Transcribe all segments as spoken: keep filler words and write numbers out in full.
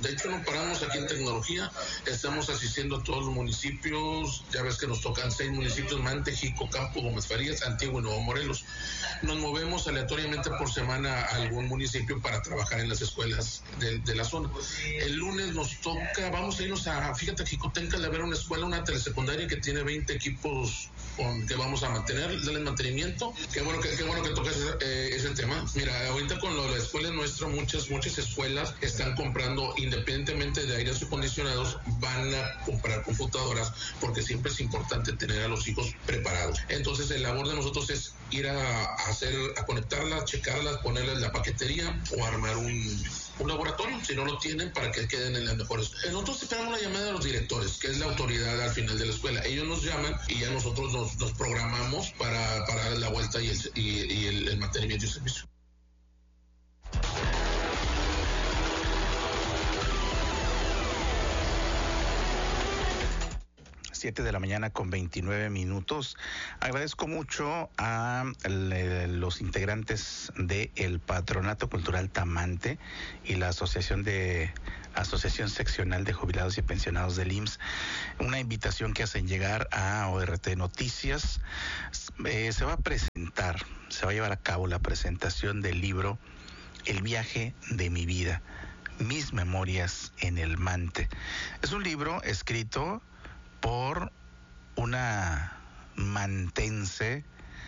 De hecho, no paramos aquí en tecnología, estamos asistiendo a todos los municipios, ya ves que nos tocan seis municipios: Mante, Jico, Campo, Gómez Farías, Antigua y Nuevo Morelos. Nos movemos aleatoriamente por semana a algún municipio para trabajar en las escuelas de, de la zona. El lunes nos toca, vamos a irnos a, fíjate, a Jicotenca, a ver una escuela, una telesecundaria que tiene veinte equipos con, que vamos a mantener, darles mantenimiento. Qué bueno que, qué bueno que tocas ese, eh, ese tema. Mira, ahorita con lo de la escuela nuestra, muchas, muchas escuelas están comprando, independientemente de aires acondicionados, van a comprar computadoras, porque siempre es importante tener a los hijos preparados. Entonces, el labor de nosotros es ir a hacer, a conectarlas, checarlas, ponerles la paquetería o armar un, un laboratorio, si no lo tienen, para que queden en las mejores. Nosotros esperamos la llamada de los directores, que es la autoridad al final de la escuela. Ellos nos llaman y ya nosotros nos, nos programamos para, para dar la vuelta y el, y, y el, el mantenimiento y servicio. siete de la mañana con veintinueve minutos. Agradezco mucho a los integrantes del Patronato Cultural Tamante y la Asociación de Asociación Seccional de Jubilados y Pensionados del I M S S, una invitación que hacen llegar a O R T Noticias. Eh, se va a presentar, se va a llevar a cabo la presentación del libro El viaje de mi vida, mis memorias en el Mante. Es un libro escrito por una mantense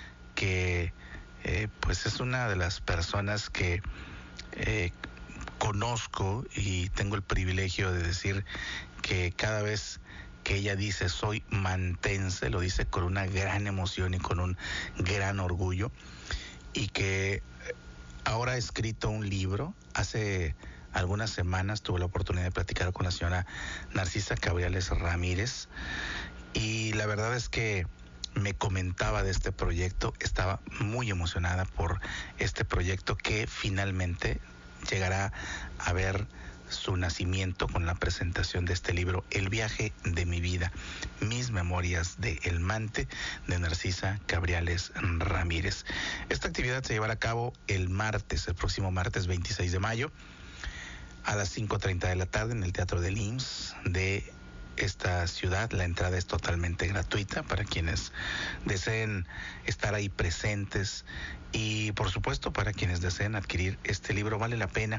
que eh, pues es una de las personas que eh, conozco y tengo el privilegio de decir que cada vez que ella dice soy mantense, lo dice con una gran emoción y con un gran orgullo, y que ahora ha escrito un libro. Hace algunas semanas tuve la oportunidad de platicar con la señora Narcisa Cabriales Ramírez y la verdad es que me comentaba de este proyecto, estaba muy emocionada por este proyecto que finalmente llegará a ver su nacimiento con la presentación de este libro, El viaje de mi vida, mis memorias de El Mante, de Narcisa Cabriales Ramírez. Esta actividad se llevará a cabo el martes, el próximo martes veintiséis de mayo, a las cinco treinta de la tarde en el Teatro del I M S S de esta ciudad. La entrada es totalmente gratuita para quienes deseen estar ahí presentes y por supuesto para quienes deseen adquirir este libro. Vale la pena.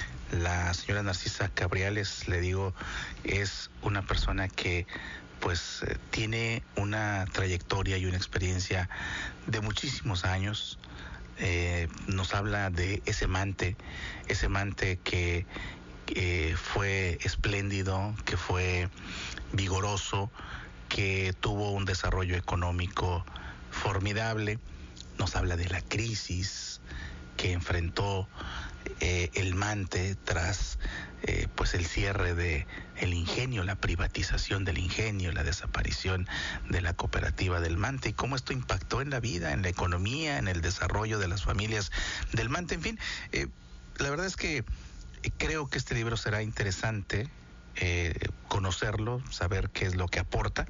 La señora Narcisa Cabriales, le digo, es una persona que pues eh, tiene una trayectoria y una experiencia de muchísimos años. Eh, nos habla de ese Mante, ese Mante que eh, fue espléndido, que fue vigoroso, que tuvo un desarrollo económico formidable. Nos habla de la crisis que enfrentó eh, el Mante tras eh, pues el cierre de el ingenio, la privatización del ingenio, la desaparición de la cooperativa del Mante, y cómo esto impactó en la vida, en la economía, en el desarrollo de las familias del Mante. En fin, eh, la verdad es que creo que este libro será interesante eh, conocerlo, saber qué es lo que aporta,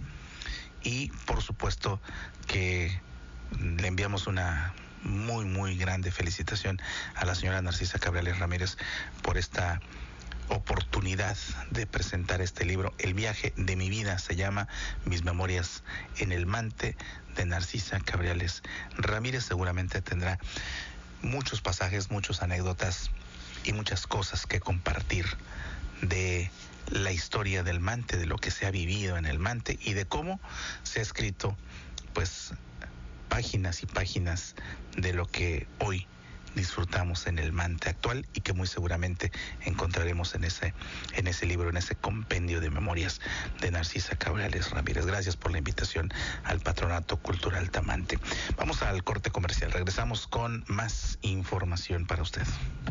y por supuesto que le enviamos una muy, muy grande felicitación a la señora Narcisa Cabriales Ramírez por esta oportunidad de presentar este libro. El viaje de mi vida se llama, Mis memorias en el Mante, de Narcisa Cabriales Ramírez. Seguramente tendrá muchos pasajes, muchas anécdotas y muchas cosas que compartir de la historia del Mante, de lo que se ha vivido en el Mante y de cómo se ha escrito pues páginas y páginas de lo que hoy disfrutamos en el Mante actual y que muy seguramente encontraremos en ese, en ese libro, en ese compendio de memorias de Narcisa Cabriales Ramírez. Gracias por la invitación al Patronato Cultural Tamante. Vamos al corte comercial. Regresamos con más información para usted.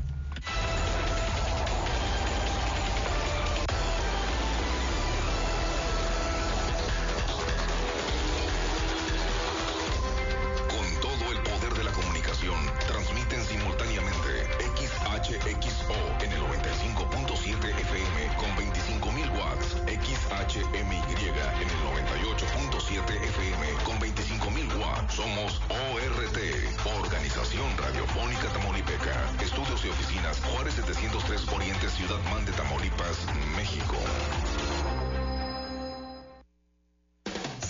Transmiten simultáneamente X H X O en el noventa y cinco punto siete F M con veinticinco mil watts, X H M Y en el noventa y ocho punto siete F M con veinticinco mil watts. Somos O R T, Organización Radiofónica Tamaulipeca. Estudios y oficinas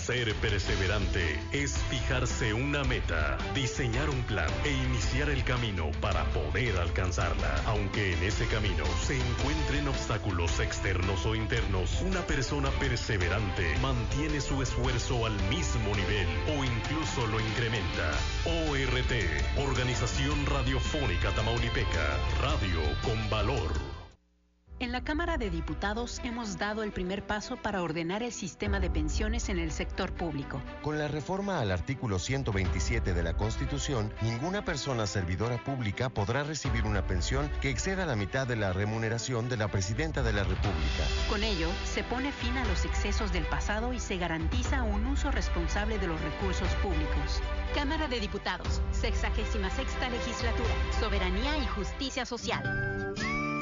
Ser perseverante es fijarse una meta, diseñar un plan e iniciar el camino para poder alcanzarla. Aunque en ese camino se encuentren obstáculos externos o internos, una persona perseverante mantiene su esfuerzo al mismo nivel o incluso lo incrementa. O R T, Organización Radiofónica Tamaulipeca, radio con valor. En la Cámara de Diputados hemos dado el primer paso para ordenar el sistema de pensiones en el sector público. Con la reforma al artículo ciento veintisiete de la Constitución, ninguna persona servidora pública podrá recibir una pensión que exceda la mitad de la remuneración de la Presidenta de la República. Con ello, se pone fin a los excesos del pasado y se garantiza un uso responsable de los recursos públicos. Cámara de Diputados, sexagésima sexta legislatura, soberanía y justicia social.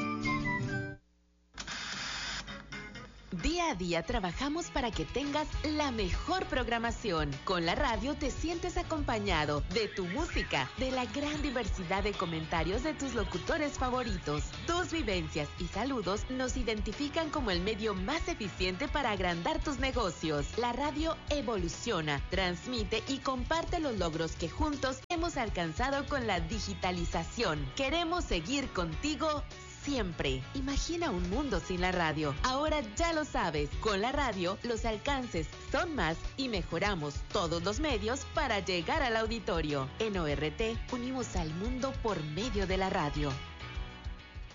Día a día trabajamos para que tengas la mejor programación. Con la radio te sientes acompañado de tu música, de la gran diversidad de comentarios de tus locutores favoritos. Tus vivencias y saludos nos identifican como el medio más eficiente para agrandar tus negocios. La radio evoluciona, transmite y comparte los logros que juntos hemos alcanzado con la digitalización. Queremos seguir contigo siempre. Imagina un mundo sin la radio. Ahora ya lo sabes. Con la radio, los alcances son más y mejoramos todos los medios para llegar al auditorio. En O R T, unimos al mundo por medio de la radio.